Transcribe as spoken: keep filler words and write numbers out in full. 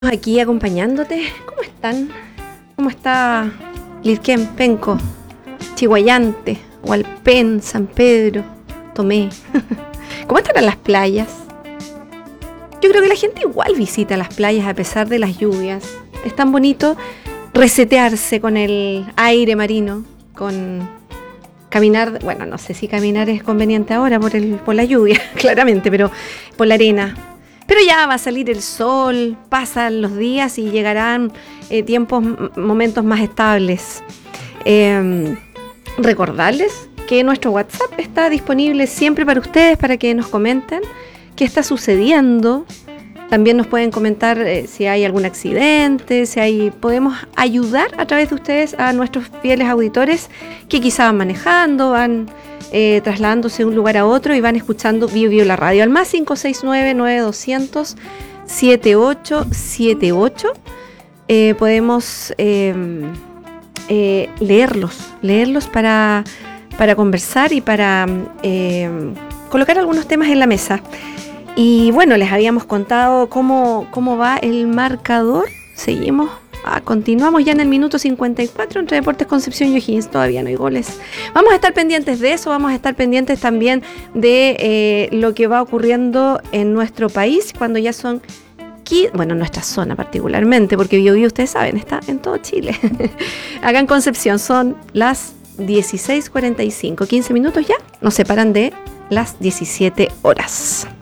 Aquí acompañándote. ¿Cómo están? ¿Cómo está Lirquén, Penco, Chihuayante, Hualpén, San Pedro, Tomé? ¿Cómo están las playas? Yo creo que la gente igual visita las playas a pesar de las lluvias. Es tan bonito resetearse con el aire marino, con caminar. Bueno, no sé si caminar es conveniente ahora por, el, por la lluvia, claramente, pero por la arena. Pero ya va a salir el sol, pasan los días y llegarán eh, tiempos, m- momentos más estables. Eh, recordarles que nuestro WhatsApp está disponible siempre para ustedes, para que nos comenten qué está sucediendo. También nos pueden comentar eh, si hay algún accidente, si hay, podemos ayudar a través de ustedes a nuestros fieles auditores que quizá van manejando, van eh, trasladándose de un lugar a otro y van escuchando Bio Bio la radio al más cinco seis nueve, nueve doscientos, siete ocho siete ocho. Eh, podemos eh, eh, leerlos, leerlos para, para conversar y para eh, colocar algunos temas en la mesa. Y bueno, les habíamos contado cómo, cómo va el marcador. Seguimos, ah, continuamos ya en el minuto cincuenta y cuatro entre Deportes Concepción y O'Higgins. Todavía no hay goles. Vamos a estar pendientes de eso, vamos a estar pendientes también de eh, lo que va ocurriendo en nuestro país cuando ya son, bueno, en nuestra zona particularmente, porque Bio Bio, ustedes saben, está en todo Chile. Acá en Concepción son las dieciséis cuarenta y cinco, quince minutos ya nos separan de las diecisiete horas.